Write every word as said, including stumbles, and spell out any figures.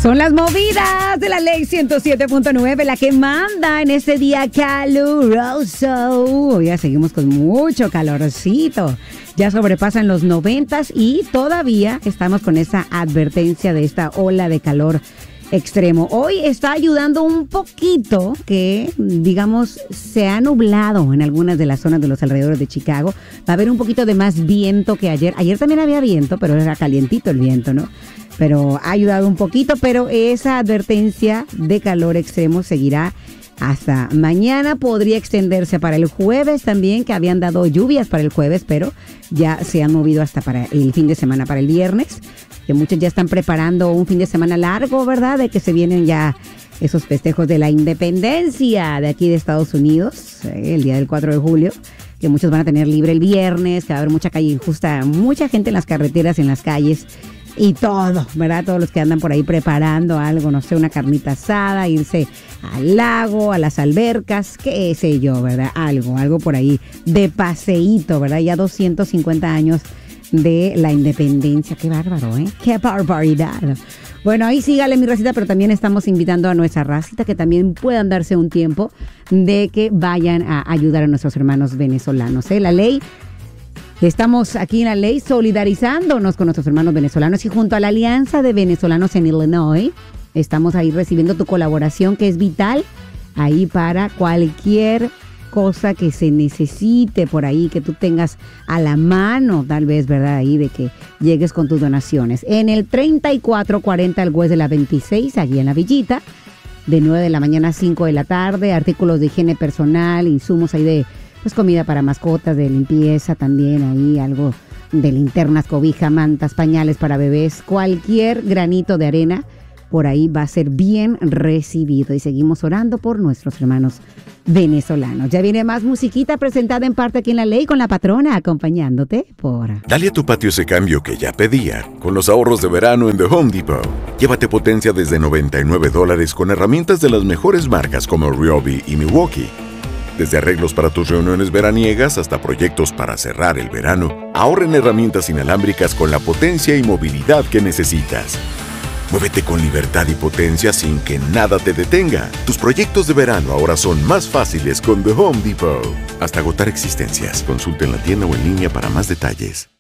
Son las movidas de la ley ciento siete punto nueve, la que manda en este día caluroso. Ya seguimos con mucho calorcito. Ya sobrepasan los noventas y todavía estamos con esa advertencia de esta ola de calor extremo. Hoy está ayudando un poquito que, digamos, se ha nublado en algunas de las zonas de los alrededores de Chicago. Va a haber un poquito de más viento que ayer. Ayer también había viento, pero era calientito el viento, ¿no? Pero ha ayudado un poquito, pero esa advertencia de calor extremo seguirá hasta mañana. Podría extenderse para el jueves también, que habían dado lluvias para el jueves, pero ya se han movido hasta para el fin de semana, para el viernes, que muchos ya están preparando un fin de semana largo, ¿verdad? De que se vienen ya esos festejos de la independencia de aquí de Estados Unidos, eh, el día del cuatro de julio, que muchos van a tener libre el viernes, que va a haber mucha calle injusta, mucha gente en las carreteras, en las calles, y todo, ¿verdad? Todos los que andan por ahí preparando algo, no sé, una carnita asada, irse al lago, a las albercas, qué sé yo, ¿verdad? Algo, algo por ahí de paseíto, ¿verdad? Ya doscientos cincuenta años de la independencia. Qué bárbaro, ¿eh? Qué barbaridad. Bueno, ahí sígale mi racita, pero también estamos invitando a nuestra racita que también puedan darse un tiempo de que vayan a ayudar a nuestros hermanos venezolanos, ¿eh? La ley... Estamos aquí en la ley solidarizándonos con nuestros hermanos venezolanos y junto a la Alianza de Venezolanos en Illinois estamos ahí recibiendo tu colaboración, que es vital ahí para cualquier cosa que se necesite por ahí, que tú tengas a la mano, tal vez, ¿verdad? Ahí de que llegues con tus donaciones. En el treinta y cuatro cuarenta al West de la veintiséis, allí en la Villita, de nueve de la mañana a cinco de la tarde, artículos de higiene personal, insumos ahí de... pues comida para mascotas, de limpieza también, ahí algo de linternas, cobija, mantas, pañales para bebés, cualquier granito de arena por ahí va a ser bien recibido. Y seguimos orando por nuestros hermanos venezolanos. Ya viene más musiquita presentada en parte aquí en la ley con la patrona acompañándote por... Dale a tu patio ese cambio que ya pedía con los ahorros de verano en The Home Depot. Llévate potencia desde noventa y nueve dólares con herramientas de las mejores marcas como Ryobi y Milwaukee. Desde arreglos para tus reuniones veraniegas hasta proyectos para cerrar el verano, ahorra en herramientas inalámbricas con la potencia y movilidad que necesitas. Muévete con libertad y potencia sin que nada te detenga. Tus proyectos de verano ahora son más fáciles con The Home Depot. Hasta agotar existencias. Consulta en la tienda o en línea para más detalles.